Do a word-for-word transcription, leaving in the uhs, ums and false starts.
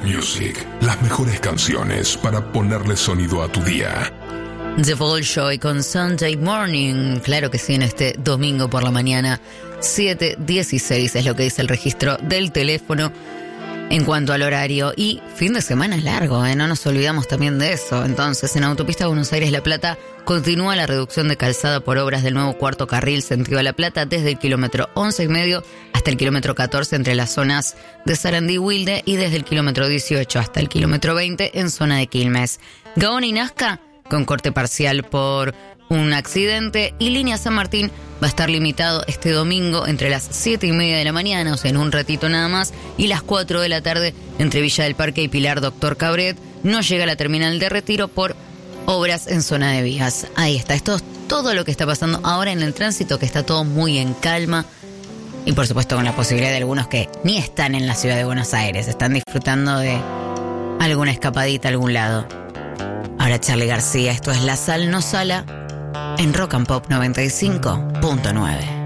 Music, las mejores canciones para ponerle sonido a tu día. The Bolshoi con Sunday Morning, claro que sí, en este domingo por la mañana, siete dieciséis es lo que dice el registro del teléfono en cuanto al horario. Y fin de semana largo, ¿eh? No nos olvidamos también de eso. Entonces, en Autopista Buenos Aires-La Plata continúa la reducción de calzada por obras del nuevo cuarto carril sentido a La Plata desde el kilómetro once y medio hasta el kilómetro catorce entre las zonas de Sarandí y Wilde, y desde el kilómetro dieciocho hasta el kilómetro veinte en zona de Quilmes. Gaona y Nazca con corte parcial por un accidente, y Línea San Martín va a estar limitado este domingo entre las siete y media de la mañana, o sea, en un ratito nada más, y las cuatro de la tarde entre Villa del Parque y Pilar Doctor Cabret. No llega a la terminal de Retiro por obras en zona de vías. Ahí está, esto es todo lo que está pasando ahora en el tránsito, que está todo muy en calma, y por supuesto con la posibilidad de algunos que ni están en la ciudad de Buenos Aires, están disfrutando de alguna escapadita a algún lado. Ahora Charly García, esto es La Sal No Sala en Rock and Pop noventa y cinco punto nueve.